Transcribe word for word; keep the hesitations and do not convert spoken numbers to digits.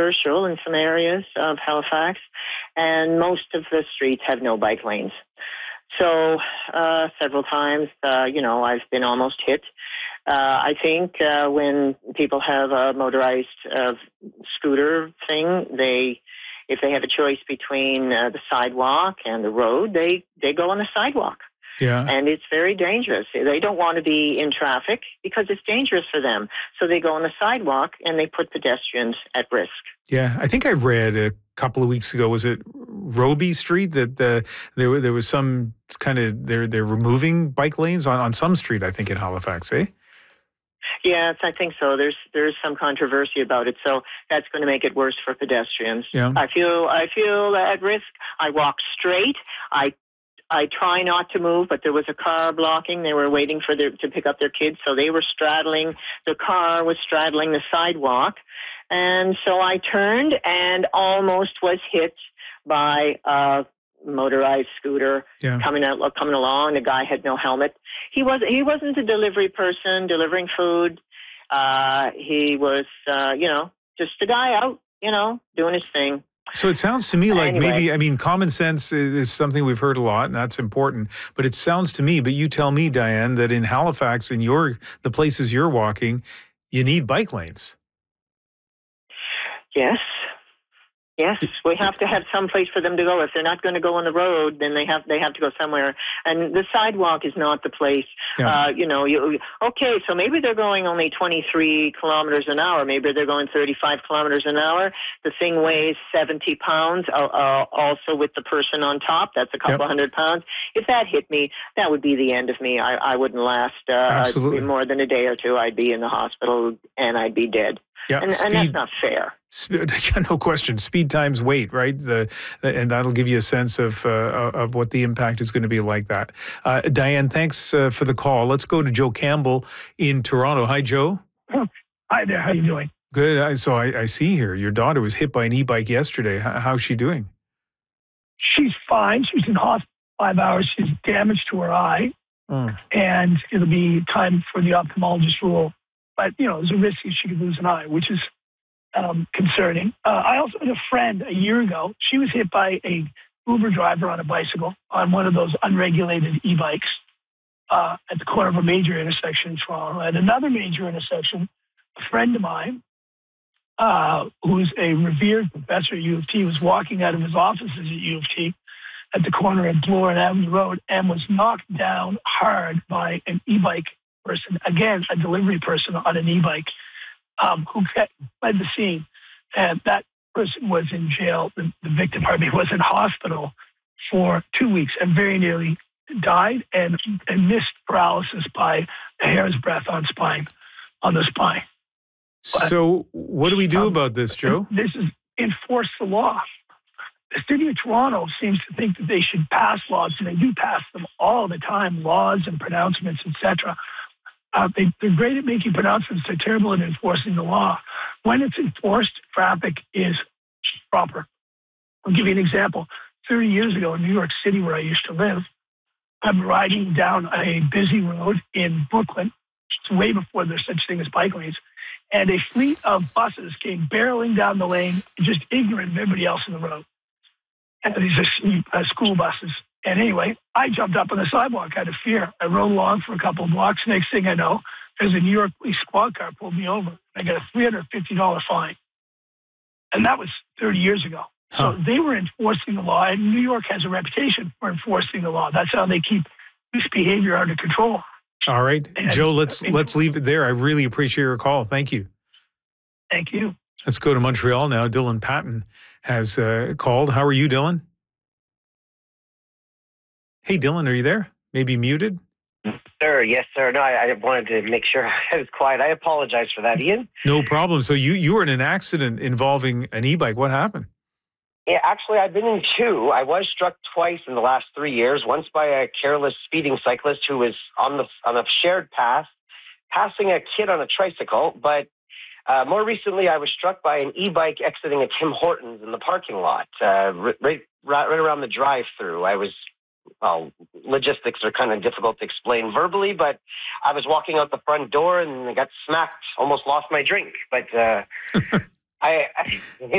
controversial in some areas of Halifax, and most of the streets have no bike lanes. So uh, several times, uh, you know, I've been almost hit. Uh, I think uh, when people have a motorized uh, scooter thing, they, if they have a choice between uh, the sidewalk and the road, they, they go on the sidewalk. Yeah. And it's very dangerous. They don't want to be in traffic because it's dangerous for them. So they go on the sidewalk and they put pedestrians at risk. Yeah, I think I read a couple of weeks ago, was it Roby Street, that the, there, there was some kind of, they're, they're removing bike lanes on, on some street, I think, in Halifax, eh? Yes, I think so. There's there's some controversy about it, so that's going to make it worse for pedestrians. Yeah. I feel I feel at risk. I walk straight. I I try not to move, but there was a car blocking. They were waiting for their, to pick up their kids, so they were straddling. The car was straddling the sidewalk, and so I turned and almost was hit by a motorized scooter yeah. coming out, coming along. The guy had no helmet. He was he wasn't a delivery person delivering food. Uh, he was, uh, you know, just a guy out, you know, doing his thing. So it sounds to me like anyway. maybe, I mean, common sense is something we've heard a lot, and that's important. But it sounds to me, but you tell me, Diane, that in Halifax, in your the places you're walking, you need bike lanes. Yes. Yes, we have to have some place for them to go. If they're not going to go on the road, then they have they have to go somewhere. And the sidewalk is not the place. Yeah. Uh, you know, you, okay, so maybe they're going only twenty-three kilometers an hour. Maybe they're going thirty-five kilometers an hour. The thing weighs seventy pounds, uh, uh, also with the person on top. That's a couple Yep. hundred pounds. If that hit me, that would be the end of me. I, I wouldn't last uh, Absolutely. more than a day or two. I'd be in the hospital and I'd be dead. Yeah, and, speed, and that's not fair. Speed, no question. Speed times weight, right? The, and that'll give you a sense of uh, of what the impact is going to be like that. Uh, Diane, thanks uh, for the call. Let's go to Joe Campbell in Toronto. Hi, Joe. Hi there. How you doing? Good. I, so I, I see here your daughter was hit by an e-bike yesterday. How, how's she doing? She's fine. She's in hospital five hours. She's damage to her eye, Oh. and it'll be time for the ophthalmologist rule. But, you know, there's a risk that she could lose an eye, which is um, concerning. Uh, I also had a friend a year ago. She was hit by a Uber driver on a bicycle on one of those unregulated e-bikes uh, at the corner of a major intersection in Toronto. At another major intersection, a friend of mine, uh, who's a revered professor at U of T, was walking out of his offices at U of T at the corner of Bloor and Avenue Road and was knocked down hard by an e-bike person, again, a delivery person on an e-bike, um, who fled the scene. And that person was in jail. The, the victim, pardon me, was in hospital for two weeks and very nearly died and, and missed paralysis by a hair's breadth on spine, on the spine. But, so what do we do um, about this, Joe? This is enforce the law. The city of Toronto seems to think that they should pass laws, and they do pass them all the time, laws and pronouncements, et cetera. Uh, they, they're great at making pronouncements. They're terrible at enforcing the law. When it's enforced, traffic is proper. I'll give you an example. thirty years ago in New York City, where I used to live, I'm riding down a busy road in Brooklyn. It's way before there's such thing as bike lanes. And a fleet of buses came barreling down the lane, just ignorant of everybody else in the road. And these are uh, school buses. And anyway, I jumped up on the sidewalk out of fear. I rode along for a couple of blocks. Next thing I know, there's a New York police squad car pulled me over. I got a three hundred fifty dollars fine. And that was thirty years ago. Huh. So they were enforcing the law, and New York has a reputation for enforcing the law. That's how they keep misbehavior under control. All right, And, Joe, let's I mean, let's leave it there. I really appreciate your call. Thank you. Thank you. Let's go to Montreal now. Dylan Patton has uh, called. How are you, Dylan? Hey, Dylan, are you there? Maybe muted? Sir, yes, sir. No, I, I wanted to make sure I was quiet. I apologize for that, Ian. No problem. So you, you were in an accident involving an e-bike. What happened? Yeah, actually, I've been in two. I was struck twice in the last three years. Once by a careless speeding cyclist who was on the on a shared path, passing a kid on a tricycle. But uh, more recently, I was struck by an e-bike exiting a Tim Hortons in the parking lot, uh, right, right right around the drive-through. I was Well, logistics are kind of difficult to explain verbally, but I was walking out the front door and I got smacked, almost lost my drink. But uh, I, I